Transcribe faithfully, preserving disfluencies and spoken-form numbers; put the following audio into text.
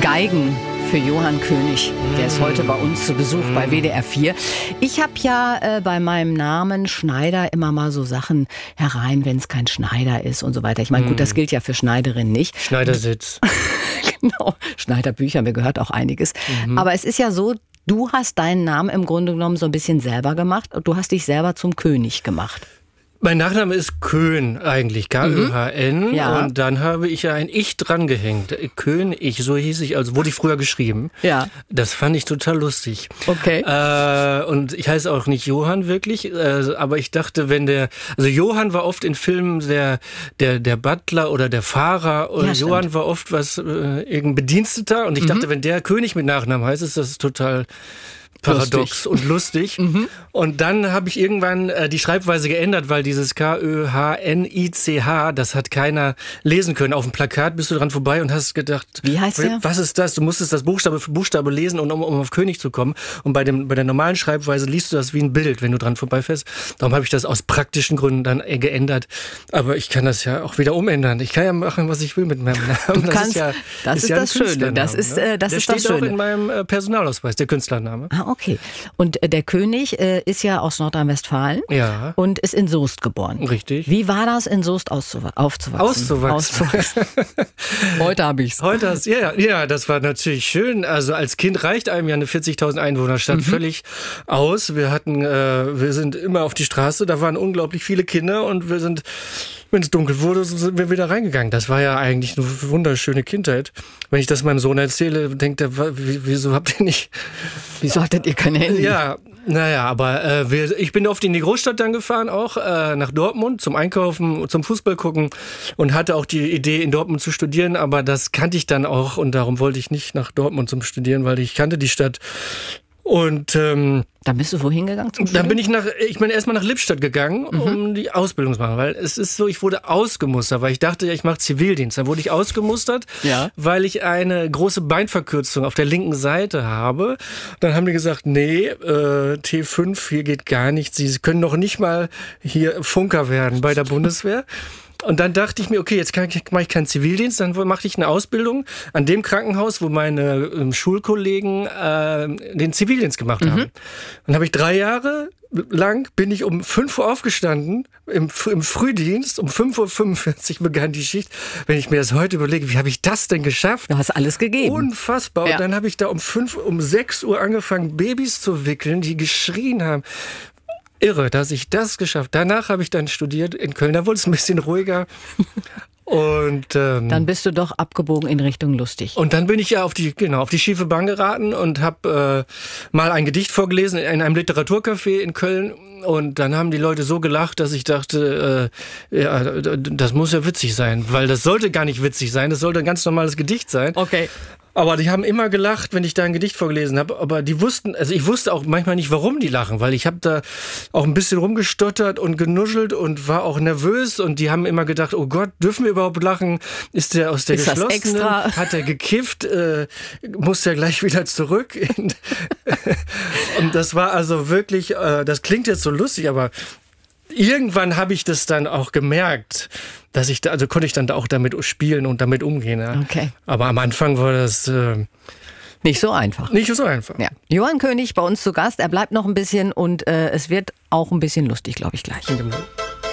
Geigen für Johann König. Der ist heute bei uns zu Besuch bei W D R vier. Ich habe ja äh, bei meinem Namen Schneider immer mal so Sachen herein, wenn es kein Schneider ist und so weiter. Ich meine, gut, das gilt ja für Schneiderinnen nicht. Schneidersitz. Genau, Schneiderbücher, mir gehört auch einiges. Mhm. Aber es ist ja so, du hast deinen Namen im Grunde genommen so ein bisschen selber gemacht und du hast dich selber zum König gemacht. Mein Nachname ist Köhn eigentlich, K Ö H N. Mhm. Ja. Und dann habe ich ja ein Ich drangehängt. Köhn-Ich, so hieß ich, also wurde ich früher geschrieben. Ja. Das fand ich total lustig. Okay. Äh, und ich heiße auch nicht Johann wirklich, äh, aber ich dachte, wenn der, also Johann war oft in Filmen der, der, der Butler oder der Fahrer. Und Ja, Johann stimmt. war oft was, äh, irgendein Bediensteter. Und ich dachte, wenn der König mit Nachnamen heißt, ist das total paradox Lustig. und lustig. Mhm. Und dann habe ich irgendwann äh, die Schreibweise geändert, weil dieses K Ö H N I C H, das hat keiner lesen können. Auf dem Plakat bist du dran vorbei und hast gedacht, Wie heißt der? Was ist das? Du musstest das Buchstabe für Buchstabe lesen, um, um auf König zu kommen. Und bei, dem, bei der normalen Schreibweise liest du das wie ein Bild, wenn du dran vorbeifährst. Darum habe ich das aus praktischen Gründen dann äh, geändert. Aber ich kann das ja auch wieder umändern. Ich kann ja machen, was ich will mit meinem Namen. Du kannst, ist ja, das ist ja ein das Schöne. Künstlername, Das ist, äh, das der ist steht das Schöne. auch in meinem äh, Personalausweis, der Künstlername. Ah, okay. Und äh, der König äh, ist ja aus Nordrhein-Westfalen Ja. und ist in Soest geboren. Richtig. Wie war das, in Soest auszuw- aufzuwachsen? Auszuwachsen. Auszuwachsen. Heute habe ich's. Heute hast, ja, ja, das war natürlich schön. Also als Kind reicht einem ja eine vierzigtausend Einwohnerstadt Mhm. völlig aus. Wir hatten, äh, wir sind immer auf die Straße, da waren unglaublich viele Kinder und wir sind, wenn es dunkel wurde, sind wir wieder reingegangen. Das war ja eigentlich eine wunderschöne Kindheit. Wenn ich das meinem Sohn erzähle, denkt er, wa- wie- wieso habt ihr nicht... Wieso hattet ihr kein Handy? Ja, naja, aber äh, wir, ich bin oft in die Großstadt dann gefahren, auch äh, nach Dortmund zum Einkaufen, zum Fußball gucken und hatte auch die Idee, in Dortmund zu studieren, aber das kannte ich dann auch und darum wollte ich nicht nach Dortmund zum Studieren, weil ich kannte die Stadt. Und ähm, Dann bist du wohin gegangen zum dann Studieren? bin ich nach, ich bin erstmal nach Lippstadt gegangen, um die Ausbildung zu machen, weil es ist so, ich wurde ausgemustert, weil ich dachte, ja, ich mache Zivildienst. Dann wurde ich ausgemustert, Ja. weil ich eine große Beinverkürzung auf der linken Seite habe. Dann haben die gesagt, nee, äh, T fünf, hier geht gar nichts. Sie können noch nicht mal hier Funker werden bei der Bundeswehr. Und dann dachte ich mir, okay, jetzt kann ich, mache ich keinen Zivildienst, dann mache ich eine Ausbildung an dem Krankenhaus, wo meine ähm, Schulkollegen äh, den Zivildienst gemacht haben. Dann habe ich drei Jahre lang, bin ich um fünf Uhr aufgestanden, im, im Frühdienst, um fünf Uhr fünfundvierzig begann die Schicht. Wenn ich mir das heute überlege, wie habe ich das denn geschafft? Du hast alles gegeben. Unfassbar. Ja. Und dann habe ich da um fünf, um sechs Uhr angefangen, Babys zu wickeln, die geschrien haben. Irre, dass ich das geschafft. Danach habe ich dann studiert in Köln. Da wurde es ein bisschen ruhiger. Und ähm, Dann bist du doch abgebogen in Richtung lustig. und dann bin ich ja auf die genau auf die schiefe Bahn geraten und habe äh, mal ein Gedicht vorgelesen in einem Literaturcafé in Köln. Und dann haben die Leute so gelacht, dass ich dachte, äh, ja, das muss ja witzig sein, weil das sollte gar nicht witzig sein. Das sollte ein ganz normales Gedicht sein. Okay. Aber die haben immer gelacht, wenn ich da ein Gedicht vorgelesen habe. Aber die wussten, also ich wusste auch manchmal nicht, warum die lachen, weil ich habe da auch ein bisschen rumgestottert und genuschelt und war auch nervös. Und die haben immer gedacht, oh Gott, dürfen wir überhaupt lachen? Ist der aus der Ist das geschlossenen? extra? Hat er gekifft? Äh, muss der gleich wieder zurück? Und das war also wirklich, äh, das klingt jetzt so lustig, aber irgendwann habe ich das dann auch gemerkt, dass ich da, also konnte ich dann auch damit spielen und damit umgehen. Ja. Okay. Aber am Anfang war das äh, Nicht so einfach. nicht so einfach. Ja. Johann König bei uns zu Gast. Er bleibt noch ein bisschen und äh, es wird auch ein bisschen lustig, glaube ich, gleich. Genau.